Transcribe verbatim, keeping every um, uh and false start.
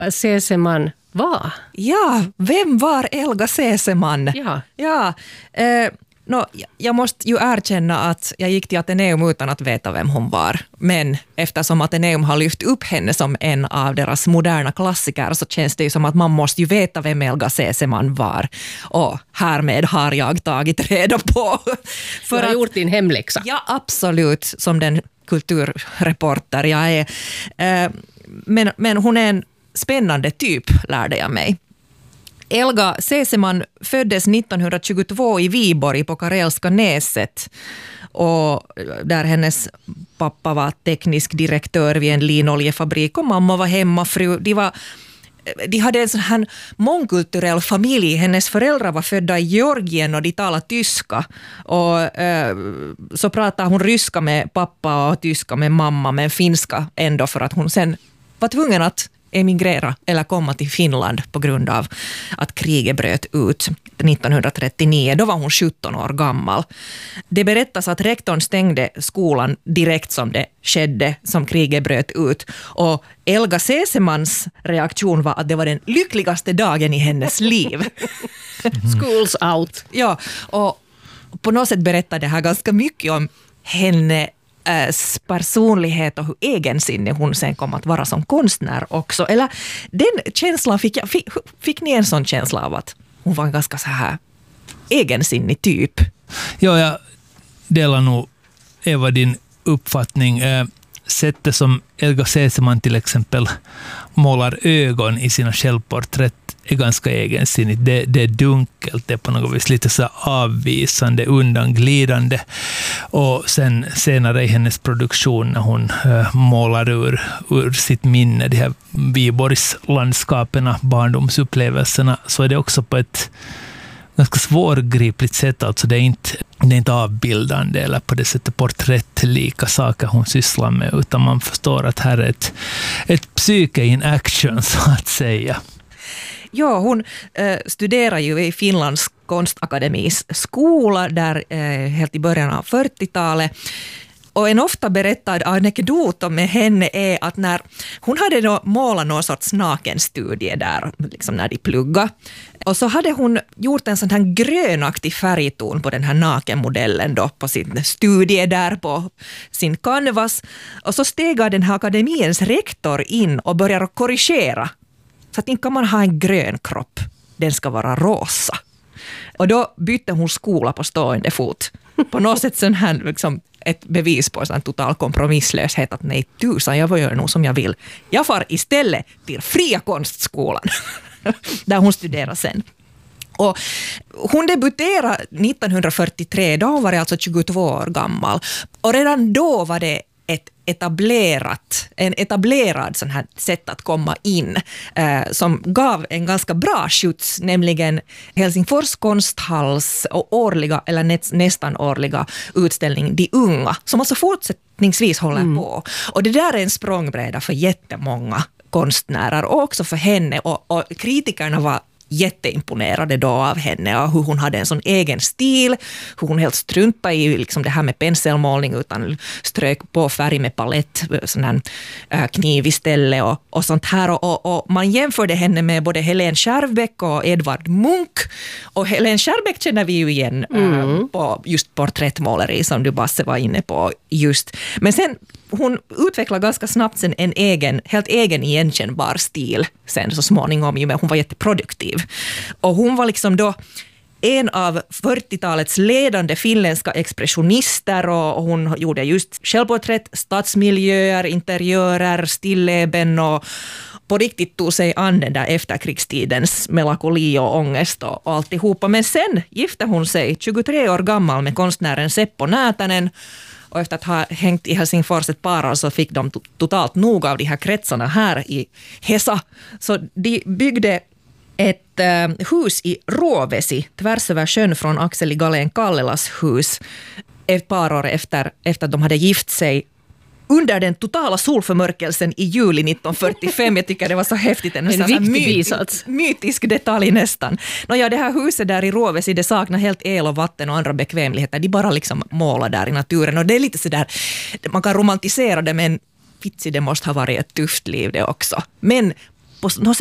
Seseman var? Ja, vem var Elga Seseman? Ja. Ja, eh, no, jag måste ju erkänna att jag gick till Ateneum utan att veta vem hon var. Men eftersom Ateneum har lyft upp henne som en av deras moderna klassiker så känns det ju som att man måste ju veta vem Elga Seseman var. Och härmed har jag tagit reda på. För du har att, gjort din hemläxa. Ja, absolut. Som den kulturreporter jag är. Eh, men, men hon är en spännande typ, lärde jag mig. Elga Seseman föddes nittonhundratjugotvå i Viborg på Karelska näset, och där hennes pappa var teknisk direktör vid en linoljefabrik och mamma var hemmafru. De, var, de hade en sån här mångkulturell familj. Hennes föräldrar var födda i Georgien och de talade tyska. Och eh, så pratade hon ryska med pappa och tyska med mamma, men finska ändå, för att hon sen var tvungen att emigrera eller komma till Finland på grund av att kriget bröt ut nittonhundratrettionio. Då var hon sjutton år gammal. Det berättas att rektorn stängde skolan direkt som det skedde, som kriget bröt ut. Och Elga Sesemans reaktion var att det var den lyckligaste dagen i hennes liv. Schools out. Ja, och på något sätt berättar det här ganska mycket om henne personlighet och hur egensinnig hon sen kom att vara som konstnär också. Eller den känslan fick jag, fick, fick ni en sån känsla av att hon var en ganska så här egensinnig typ? Ja, jag delar nog Eva din uppfattning. Sättet som Elga Seseman till exempel målar ögon i sina självporträtt är ganska egensinnigt. Det, det är dunkelt, det är på något vis lite så avvisande, undanglidande. Och sen senare i hennes produktion när hon äh, målar ur, ur sitt minne de här Viborgslandskaperna, barndomsupplevelserna, så är det också på ett ganska svårgripligt sätt. Alltså det är inte, det är inte avbildande eller på det sättet porträttlika saker hon sysslar med, utan man förstår att här är ett, ett psyke in action, så att säga. Ja, hon eh, studerar ju i Finlands konstakademis skola där eh, helt i början av fyrtiotalet. Och en ofta berättad anekdot med henne är att när hon hade då målat någon sorts nakenstudie där, liksom när de pluggade. Och så hade hon gjort en sån här grönaktig färgton på den här nakenmodellen då på sin studie där på sin canvas. Och så steg den här akademiens rektor in och började korrigera. Så att inte kan man ha en grön kropp, den ska vara rosa. Och då bytte hon skola på stående fot. På något sätt sån här, liksom, ett bevis på en total kompromisslöshet, att nej tusan, jag gör nog som jag vill. Jag far istället till Fria konstskolan, där hon studerar sen. Och hon debuterade nittonhundrafyrtiotre, då var det alltså tjugotvå år gammal. Och redan då var det ett etablerat, en etablerad sån här sätt att komma in eh, som gav en ganska bra skjuts, nämligen Helsingfors konsthalls och årliga eller nä, nästan årliga utställning De unga, som alltså fortsättningsvis håller mm. på. Och det där är en språngbräda för jättemånga konstnärer och också för henne, och, och kritikerna var jätteimponerade då av henne och hur hon hade en sån egen stil, hur hon helt struntade i liksom det här med penselmålning utan strök på färg med palett, sån här äh, kniv istället och, och sånt här. Och, och, och man jämförde henne med både Helene Skärbeck och Edvard Munch. Och Helene Skärbeck känner vi ju igen mm. äh, på just porträttmåleri som du Basse var inne på just. Men sen hon utvecklade ganska snabbt sen en egen, helt egen igenkännbar stil sen så småningom, men hon var jätteproduktiv. Och hon var liksom då en av fyrtiotalets ledande finländska expressionister, och hon gjorde just självporträtt, stadsmiljöer, interiörer, stilleben, och på riktigt tog sig an den där efterkrigstidens melankoli och ångest och, och alltihopa. Men sen gifte hon sig tjugotre år gammal med konstnären Seppo Näätänen. Och efter att ha hängt i Helsingfors ett par år så fick de totalt nog av de här kretsarna här i Hesa. Så de byggde ett äh, hus i Rovesi, tvärs över sjön från Axel Galén Kallelas hus, ett par år efter, efter att de hade gift sig. Under den totala solförmörkelsen i juli nittonhundrafyrtiofem. Jag tycker det var så häftigt. En, en viktig myt, bisats. Mytisk detalj nästan. Nå ja, det här huset där i Rovesi, det saknar helt el och vatten och andra bekvämligheter. De bara liksom målar där i naturen. Och det är lite sådär, man kan romantisera det, men vitsi, det måste ha varit ett tufft liv det också. Men på något